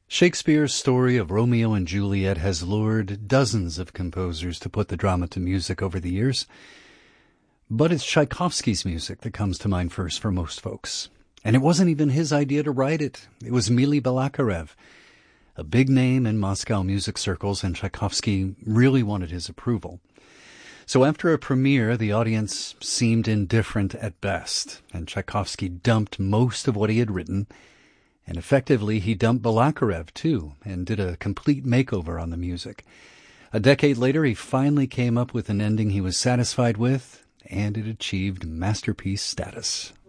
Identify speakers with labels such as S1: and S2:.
S1: Shakespeare's story of Romeo and Juliet has lured dozens of composers to put the drama to music over the years. But it's Tchaikovsky's music that comes to mind first for most folks. And it wasn't even his idea to write it. It was Mily Balakirev, a big name in Moscow music circles, and Tchaikovsky really wanted his approval. So after a premiere, the audience seemed indifferent at best, and Tchaikovsky dumped most of what he had written. And effectively, he dumped Balakirev, too, and did a complete makeover on the music. A decade later, he finally came up with an ending he was satisfied with, and it achieved masterpiece status.